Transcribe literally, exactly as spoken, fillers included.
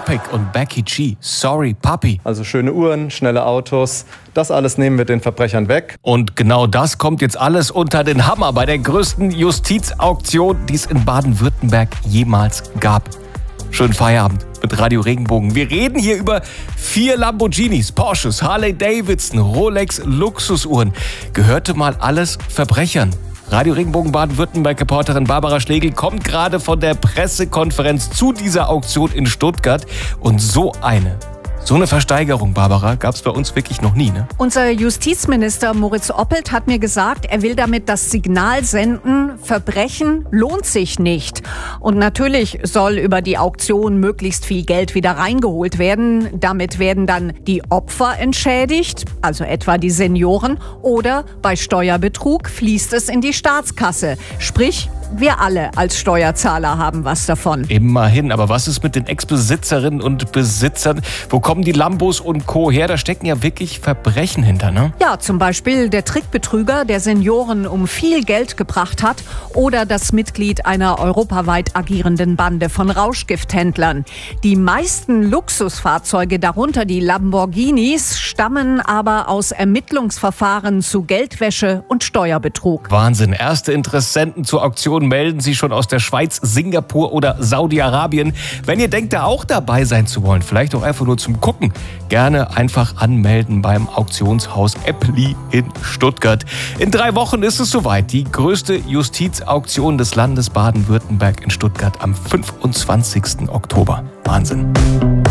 Topic und Becky G, Sorry Puppy. Also schöne Uhren, schnelle Autos, das alles nehmen wir den Verbrechern weg. Und genau das kommt jetzt alles unter den Hammer bei der größten Justizauktion, die es in Baden-Württemberg jemals gab. Schönen Feierabend mit Radio Regenbogen. Wir reden hier über vier Lamborghinis, Porsches, Harley Davidson, Rolex, Luxusuhren. Gehörte mal alles Verbrechern. Radio Regenbogen Baden-Württemberg-Reporterin Barbara Schlegel kommt gerade von der Pressekonferenz zu dieser Auktion in Stuttgart. Und so eine, so eine Versteigerung, Barbara, gab es bei uns wirklich noch nie, ne? Unser Justizminister Moritz Oppelt hat mir gesagt, er will damit das Signal senden, Verbrechen lohnt sich nicht. Und natürlich soll über die Auktion möglichst viel Geld wieder reingeholt werden. Damit werden dann die Opfer entschädigt, also etwa die Senioren. Oder bei Steuerbetrug fließt es in die Staatskasse. Sprich, wir alle als Steuerzahler haben was davon. Immerhin, aber was ist mit den Ex-Besitzerinnen und Besitzern? Wo kommen die Lambos und Co. her? Da stecken ja wirklich Verbrechen hinter, ne? Ja, zum Beispiel der Trickbetrüger, der Senioren um viel Geld gebracht hat, oder das Mitglied einer europaweit agierenden Bande von Rauschgifthändlern. Die meisten Luxusfahrzeuge, darunter die Lamborghinis, stammen aber aus Ermittlungsverfahren zu Geldwäsche und Steuerbetrug. Wahnsinn. Erste Interessenten zur Auktion melden sich schon aus der Schweiz, Singapur oder Saudi-Arabien. Wenn ihr denkt, da auch dabei sein zu wollen, vielleicht auch einfach nur zum Gucken, gerne einfach anmelden beim Auktionshaus Eppli in Stuttgart. In drei Wochen ist es soweit. Die größte Justizauktion des Landes Baden-Württemberg in Stuttgart am fünfundzwanzigsten Oktober. Wahnsinn.